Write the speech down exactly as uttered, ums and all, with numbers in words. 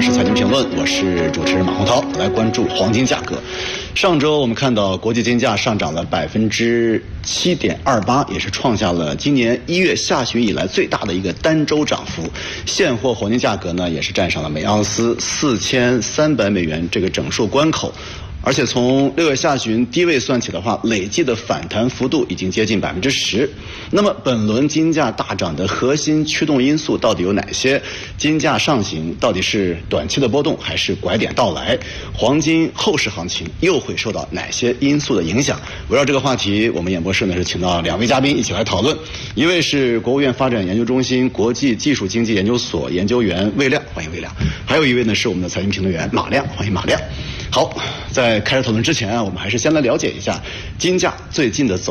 呢是财经评论，我是主持人马洪涛，来关注黄金价格。上周我们看到国际金价上涨了百分之七点二八，也是创下了今年一月下旬以来最大的一个单周涨幅。现货黄金价格呢也是站上了每盎司四千三百美元这个整数关口。而且从六月下旬低位算起的话，累计的反弹幅度已经接近百分之十。那么本轮金价大涨的核心驱动因素到底有哪些？金价上行到底是短期的波动，还是拐点到来？黄金后市行情又会受到哪些因素的影响？围绕这个话题，我们演播室呢是请到两位嘉宾一起来讨论。一位是国务院发展研究中心国际技术经济研究所研究员魏亮，欢迎魏亮；还有一位呢是我们的财经评论员马亮，欢迎马亮。好，在开始讨论之前啊，我们还是先来了解一下金价最近的走